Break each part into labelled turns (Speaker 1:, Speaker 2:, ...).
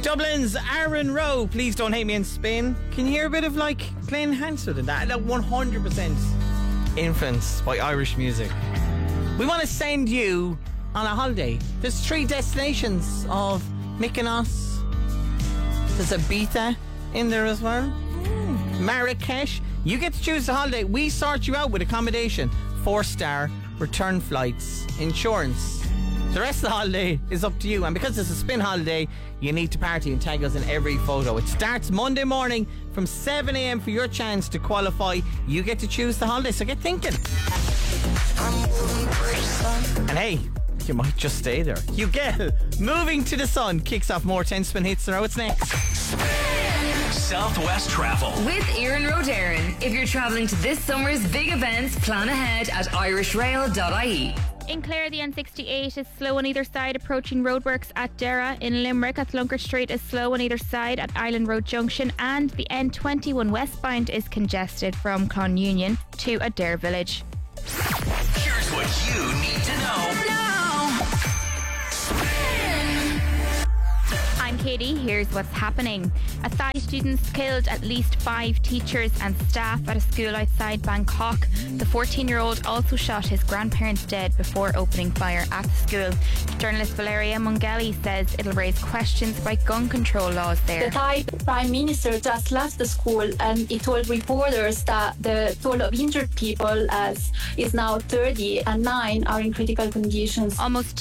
Speaker 1: Dublin's Aaron Rowe, Please Don't Hate Me and Spin. Can you hear a bit of like Glenn Hansard in that? 100% influenced by Irish music. We want to send you on a holiday. There's 3 destinations of Mykonos. There's Ibiza in there as well. Marrakesh. You get to choose the holiday. We sort you out with accommodation, 4-star, return flights, insurance. The rest of the holiday is up to you, and because it's a spin holiday, you need to party and tag us in every photo. It starts Monday morning from 7 a.m. for your chance to qualify. You get to choose the holiday, so get thinking. And hey, you might just stay there. You get Moving to the Sun kicks off more 10 spin hits in a row. What's next?
Speaker 2: Southwest Travel
Speaker 3: with Erin Rodarin. If you're travelling to this summer's big events, plan ahead at irishrail.ie.
Speaker 4: In Clare, the N68 is slow on either side, approaching roadworks at Dara. In Limerick, at Lunker Street is slow on either side at Island Road Junction, and the N21 westbound is congested from Clonunion to Adair Village.
Speaker 2: Here's what you need to know.
Speaker 4: I'm Katie. Here's what's happening. Athai students killed at least 5 teachers and staff at a school outside Bangkok. The 14-year-old also shot his grandparents dead before opening fire at the school. Journalist Valeria Mungeli says it'll raise questions about gun control laws there.
Speaker 5: The Thai Prime Minister just left the school and he told reporters that the total of injured people is now 30 and 9 are in critical conditions.
Speaker 4: Almost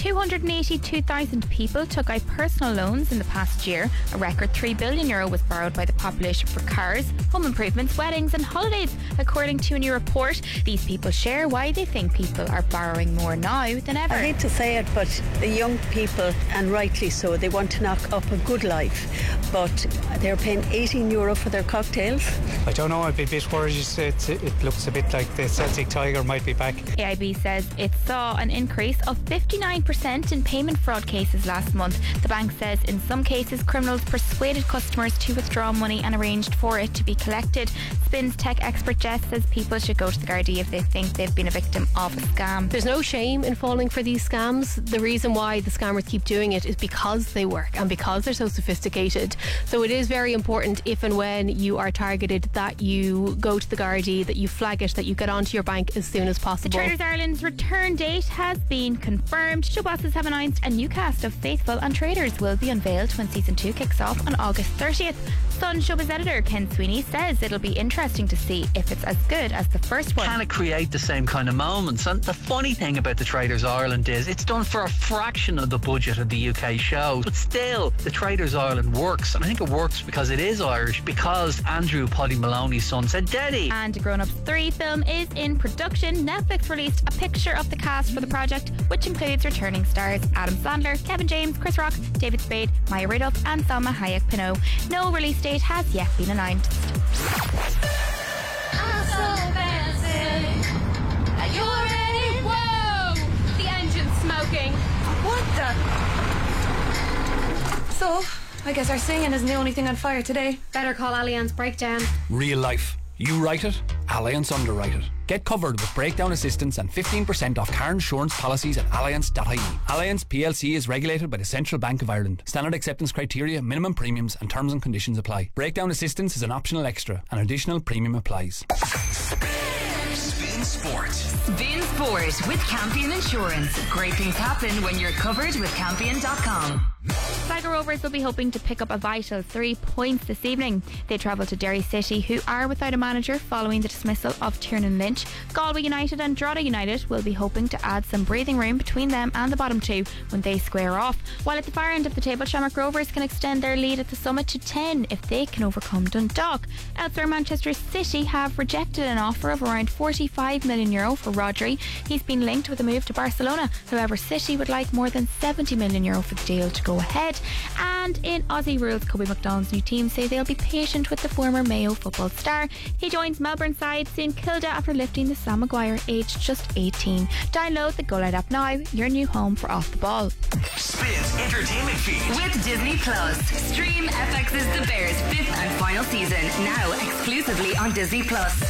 Speaker 4: 282,000 people took out personal loans in the past year. A record €3 billion was borrowed by the population for cars, home improvements, weddings and holidays, according to a new report. These people share why they think people are borrowing more now than ever.
Speaker 6: I hate to say it, but the young people, and rightly so, they want to knock up a good life, but they're paying €18 for their cocktails.
Speaker 7: I don't know, I'd be a bit worried. It looks a bit like the Celtic Tiger might be back.
Speaker 4: AIB says it saw an increase of 59% in payment fraud cases last month. The bank says in some cases criminals persuaded customers to withdraw money and arranged for it to be collected. Spins tech expert Jess says people should go to the Gardaí if they think they've been a victim of a scam.
Speaker 8: There's no shame in falling for these scams. The reason why the scammers keep doing it is because they work and because they're so sophisticated. So it is very important, if and when you are targeted, that you go to the Gardaí, that you flag it, that you get onto your bank as soon as possible.
Speaker 4: The Traders Ireland's return date has been confirmed. Show bosses have announced a new cast of Faithful and Traders will be unveiled when season 2 kicks off on August 30th. Sun Showbiz editor Ken Sweeney says it'll be interesting to see if it's as good as the first one.
Speaker 9: Can it create the same kind of moments? And the funny thing about the Traders Ireland is it's done for a fraction of the budget of the UK show, but still the Traders Ireland works, and I think it works because it is Irish, because Andrew Poddy Maloney's son said Daddy.
Speaker 4: And Grown Ups 3 film is in production. Netflix released a picture of the cast for the project, which includes returning stars Adam Sandler, Kevin James, Chris Rock, David Spade, Maya Rudolph and Salma Hayek Pinot. No release date has yet been announced.
Speaker 10: I'm so fancy. Are you ready? Whoa! The engine's smoking. What the? So, I guess our singing isn't the only thing on fire today. Better call Allianz Breakdown.
Speaker 11: Real life. You write it, Allianz underwrite it. Get covered with breakdown assistance and 15% off car insurance policies at allianz.ie. Allianz PLC is regulated by the Central Bank of Ireland. Standard acceptance criteria, minimum premiums and terms and conditions apply. Breakdown assistance is an optional extra. An additional premium applies.
Speaker 2: Spin Sport.
Speaker 3: Spin Sport with Campion Insurance. Great things happen when you're covered with Campion.com.
Speaker 4: Sligo Rovers will be hoping to pick up a vital 3 points this evening. They travel to Derry City, who are without a manager following the dismissal of Tiernan Lynch. Galway United and Drogheda United will be hoping to add some breathing room between them and the bottom 2 when they square off. While at the far end of the table, Shamrock Rovers can extend their lead at the summit to 10 if they can overcome Dundalk. Elsewhere, Manchester City have rejected an offer of around €45 million for Rodri. He's been linked with a move to Barcelona. However, City would like more than €70 million for the deal to go ahead. And in Aussie rules, Kobe McDonald's new team say they'll be patient with the former Mayo football star. He joins Melbourne side St Kilda after lifting the Sam Maguire, aged just 18. Download the Go Loud app now, your new home for Off the Ball.
Speaker 2: Spins entertainment feed
Speaker 3: with Disney Plus. Stream FX's The Bears 5th and final season now exclusively on Disney Plus.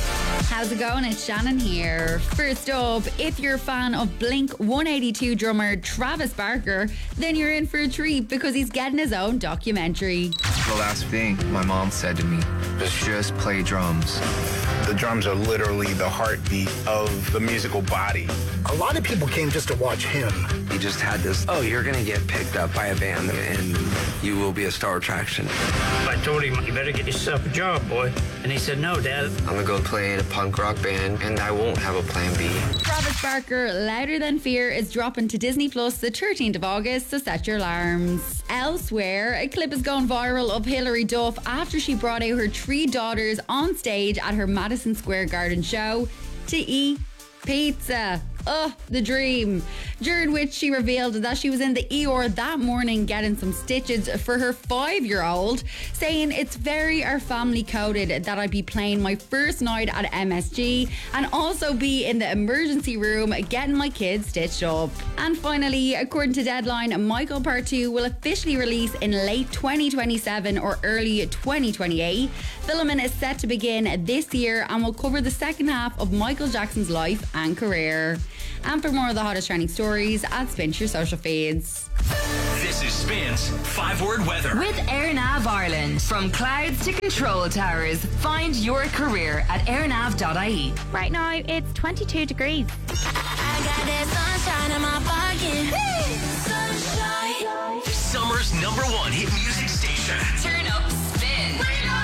Speaker 12: How's it going? It's Shannon here. First up, if you're a fan of Blink 182 drummer Travis Barker, then you're in for a treat because he's getting his own documentary.
Speaker 13: The last thing my mom said to me was just play drums.
Speaker 14: The drums are literally the heartbeat of the musical body. A lot of people came just to watch him.
Speaker 13: He just had this, oh, you're going to get picked up by a band and you will be a star attraction.
Speaker 15: I told him, you better get yourself a job, boy. And he said, no, Dad.
Speaker 13: I'm going to go play in a punk rock band and I won't have a plan B.
Speaker 12: Travis Barker, Louder Than Fear, is dropping to Disney Plus the 13th of August, so set your alarms. Elsewhere, a clip is going viral of Hilary Duff after she brought out her 3 daughters on stage at her Madison Square Garden show to eat pizza. Oh, the dream. During which she revealed that she was in the ER that morning getting some stitches for her 5-year-old, saying it's very our family coded that I'd be playing my first night at MSG and also be in the emergency room getting my kids stitched up. And finally, according to Deadline, Michael Part 2 will officially release in late 2027 or early 2028. Filming is set to begin this year and will cover the second half of Michael Jackson's life and career. And for more of the hottest trending stories, Spin your social feeds.
Speaker 2: This is Spin's 5-word weather.
Speaker 3: With AirNav Ireland. From clouds to control towers, find your career at airnav.ie.
Speaker 4: Right now, it's 22 degrees.
Speaker 10: I got that sunshine in my pocket. Sunshine.
Speaker 2: Summer's #1 hit music station.
Speaker 3: Turn up Spin.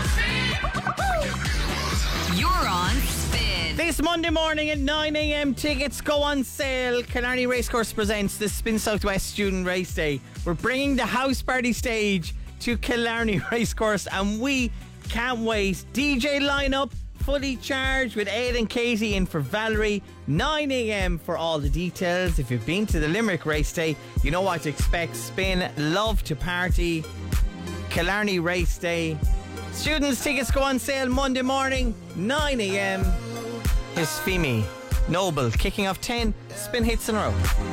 Speaker 3: You're on Spin.
Speaker 1: This Monday morning at 9 a.m, tickets go on sale. Killarney Racecourse presents the Spin Southwest Student Race Day. We're bringing the house party stage to Killarney Racecourse and we can't wait. DJ lineup fully charged with Ed and Katie in for Valerie. 9 a.m. for all the details. If you've been to the Limerick Race Day, you know what to expect. Spin love to party. Killarney Race Day. Students' tickets go on sale Monday morning, 9 a.m. Here's Femi Noble kicking off 10 Spin hits in a row.